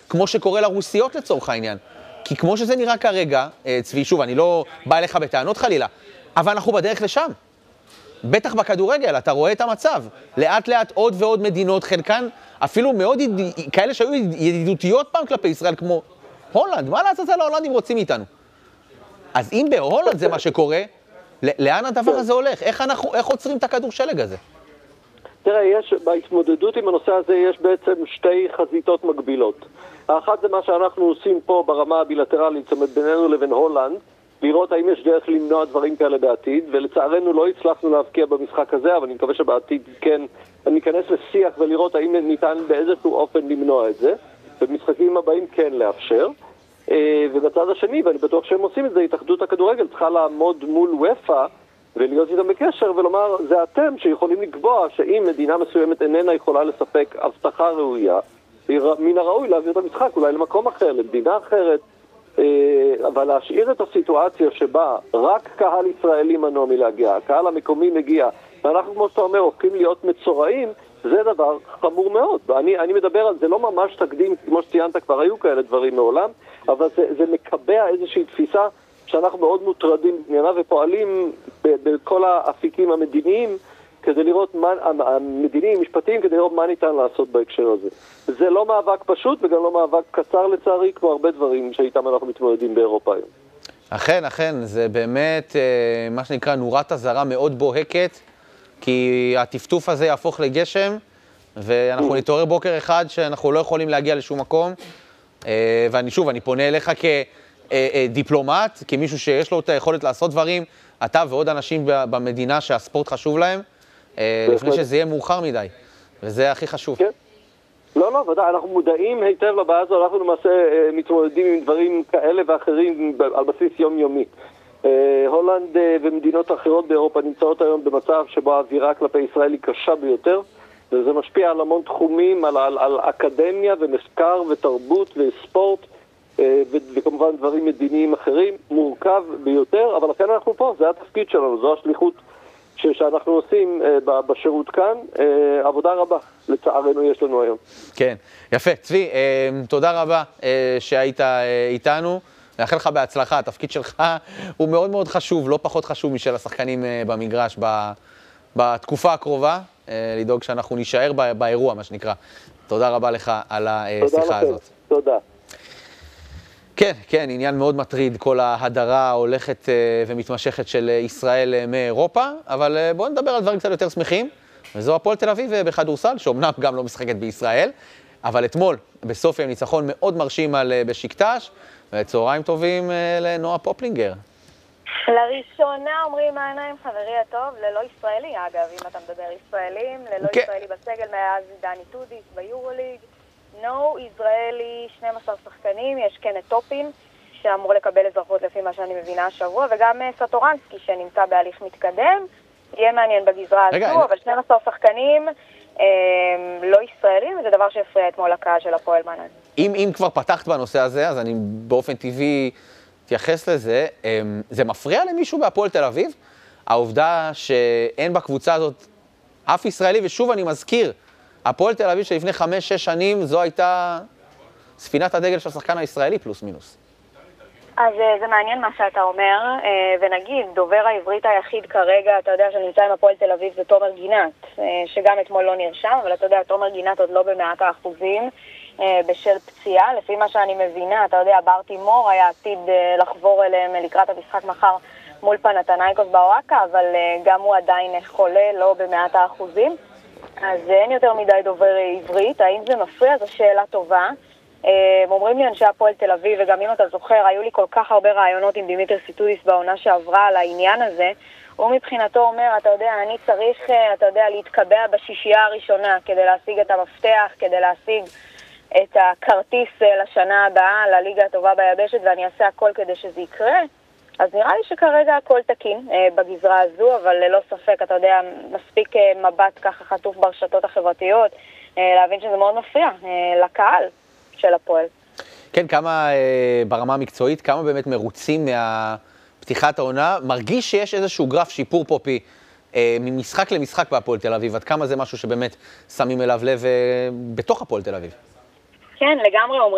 כמו שקורה לרוסיות לצורך העניין. כי כמו שזה נראה כרגע, צבי, שוב, אני לא בא אליך בטענות חלילה, אבל אנחנו בדרך לשם. בטח בכדורגל, אתה רואה את המצב. לאט לאט עוד ועוד מדינות, חלקן אפילו מאוד כאלה שהיו ידידותיות פעם כלפי ישראל, כמו הולנד. מה לעשות על ההולנדים רוצים מאיתנו? אז אם בהולנד זה מה שקורה, לאן הדבר הזה הולך? איך עוצרים את הכדור שלג הזה? תראה, בהתמודדות עם הנושא הזה יש בעצם שתי חזיתות מקבילות. האחת זה מה שאנחנו עושים פה ברמה הבילטרלית, זאת אומרת בינינו לבין הולנד, לראות האם יש דרך למנוע דברים כאלה בעתיד, ולצערנו לא הצלחנו להבקיע במשחק הזה, אבל אני מקווה שבעתיד כן ניכנס לשיח ולראות האם ניתן באיזשהו אופן למנוע את זה, במשחקים הבאים כן לאפשר. ובצד השני, ואני בטוח שהם עושים את זה, התאחדות הכדורגל צריכה לעמוד מול ופא ולהיות איתם בקשר ולומר, זה אתם שיכולים לקבוע שאם מדינה מסוימת איננה יכולה לספק הבטחה ראויה, מן הראוי להעביר את המשחק אולי למקום אחר, למדינה אחרת, אבל להשאיר את הסיטואציה שבה רק קהל ישראלי מנוע מלהגיע, הקהל המקומי מגיע, ואנחנו כמו שאתה אומר הופכים להיות מצורעים, זה דבר חמור מאוד. אני מדבר על זה לא ממש תקדים, כמו שציינת כבר היו כאלה דברים מעולם, אבל זה מקבע איזושהי תפיסה שאנחנו מאוד מוטרדים בעניינה ופועלים בכל האפיקים המדיניים כדי לראות המדיניים, משפטיים, כדי לראות מה ניתן לעשות בהקשר הזה. זה לא מאבק פשוט וגם לא מאבק קצר לצערי, כמו הרבה דברים שאיתם אנחנו מתמודדים באירופה היום. אכן, זה באמת מה שנקרא נורת אזהרה מאוד בוהקת, כי הטפטוף הזה יהפוך לגשם, ואנחנו נתעורר בוקר אחד שאנחנו לא יכולים להגיע לשום מקום, ואני פונה אליך כדיפלומט, כמישהו שיש לו את היכולת לעשות דברים, אתה ועוד אנשים במדינה שהספורט חשוב להם, לפני שזה יהיה מאוחר מדי, וזה הכי חשוב. כן. לא, ודאי, אנחנו מודעים היטב לבעיה הזו, אנחנו למעשה מתמודדים עם דברים כאלה ואחרים על בסיס יומיומי. הולנד ומדינות אחרות באירופה נמצאות היום במצב שבו האווירה כלפי ישראל היא קשה ביותר, וזה משפיע על המון תחומים, על אקדמיה ומחקר ותרבות וספורט, וכמובן דברים מדיניים אחרים, מורכב ביותר, אבל לכן אנחנו פה, זה התפקיד שלנו, זו השליחות שאנחנו עושים בשירות כאן, עבודה רבה, לצערנו יש לנו היום. כן, יפה. צבי, תודה רבה שהיית איתנו. אני מאחל לך בהצלחה, התפקיד שלך הוא מאוד מאוד חשוב, לא פחות חשוב משל השחקנים במגרש בתקופה הקרובה, לדאוג שאנחנו נישאר באירוע, מה שנקרא. תודה רבה לך על השיחה הזאת. תודה. כן, עניין מאוד מטריד, כל ההדרה ההולכת ומתמשכת של ישראל מאירופה, אבל בואו נדבר על דברים קצת יותר שמחים, וזו הפועל תל אביב בכדורסל, שאומנם גם לא משחקת בישראל, אבל אתמול, בסוף עם ניצחון מאוד מרשים על בשיקטש, וצהריים טובים לנועה פופלינגר. לראשונה אומרים העיניים, חברי הטוב, ללא ישראלי, אגב, אם אתה מדבר ישראלים, ללא ישראלי בסגל מאז דני טודיס ביורוליג, ישראלי, 12 שחקנים, יש כן את טופין, שאמור לקבל אזרחות לפי מה שאני מבינה השבוע, וגם סטורנסקי שנמצא בהליך מתקדם, יהיה מעניין בגזרה הזו, אבל 12 שחקנים לא ישראלים, וזה דבר שהפריע אתמול לקהל של הפועל מנן. אם כבר פתחת בנושא הזה, אז אני באופן טבעי אתייחס לזה. זה מפריע למישהו בהפועל תל אביב? העובדה שאין בקבוצה הזאת אף ישראלי, ושוב אני מזכיר, הפועל תל אביב שלפני 5-6 שנים זו הייתה ספינת הדגל של השחקן הישראלי פלוס מינוס. אז זה מעניין מה שאתה אומר, ונגיד, דובר העברית היחיד כרגע, אתה יודע שנמצא עם הפועל תל אביב זה תומר גינת, שגם אתמול לא נרשם, אבל אתה יודע, תומר גינת עוד לא ב100%, בשל פציעה, לפי מה שאני מבינה, אתה יודע, בר תימור היה עתיד לחבור אליהם לקראת המשחק מחר מול פנתנייקוס באוהקה, אבל גם הוא עדיין חולה, לא ב100%. אז אין יותר מדי דובר עברית, האם זה מפריע? זו שאלה טובה. אומרים לי אנשי הפועל תל אביב, וגם אם אתה זוכר, היו לי כל כך הרבה רעיונות עם דימיטר סיטודיס בעונה שעברה על העניין הזה, הוא מבחינתו אומר, אתה יודע, אני צריך, אתה יודע, להתקבע בשישייה הראשונה כדי להשיג את המפתח, כדי להשיג את הכרטיס לשנה הבאה, לליגה הטובה ביבשת, ואני אעשה הכל כדי שזה יקרה. אז נראה לי שכרגע הכל תקין בגזרה הזו, אבל ללא ספק, אתה יודע, מספיק מבט ככה חטוף ברשתות החברתיות, להבין שזה מאוד מפריע לקהל של הפועל. כן, כמה ברמה המקצועית, כמה באמת מרוצים מהפתיחת העונה, מרגיש שיש איזשהו גרף שיפור פופי ממשחק למשחק בהפועל תל אביב, עד כמה זה משהו שבאמת שמים אליו לב בתוך הפועל תל אביב? כן, לגמרי אומרים.